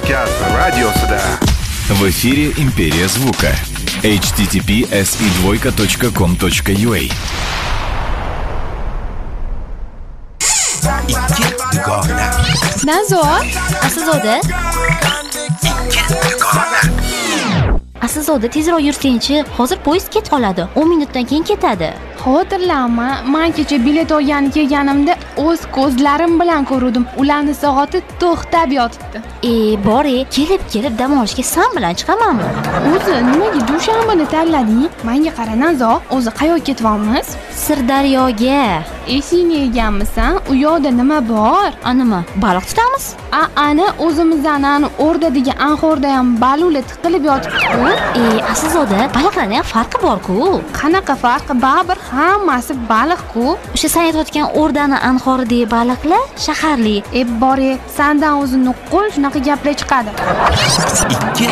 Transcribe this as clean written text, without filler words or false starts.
Kavkaz radiosida. В эфире «Империя звука». https://2.com.ua. Ikki dugona. Nazor, Aslzoda. Ikki dugona. Aslzoda tezroq yursang-chi, hozir poyezd ketib qoladi. 10 minutdan keyin ketadi. Xotirlanma, men kecha bilet olgani kelganimda o'z ko'zlarim bilan ko'rdim. Ularning soati to'xtab yotibdi. Bore, kelib dam olishga sen bilan chiqamanmi? O'zi nimaga dushanbani tanlading? Menga qara Nazor, o'zi qayoqqa ketyapmiz? Sirdaryoga. Esingni yeganmisan? U yoqda nima bor? Nima? Baliq tutamiz? Ana o'zimizdan o'rda degan anhorda ham balula tiqilib yotibdi-ku. Aslzoda, baliqlarning ham farqi bor-ku. Qanaqa farqi? Baribir hammasi baliq-ku. O'sha sen aytayotgan o'rdani anhoridagi baliqlar shaharli. Bore, sendan o'zini qo'l shunaqa gaplar chiqadi. Ikki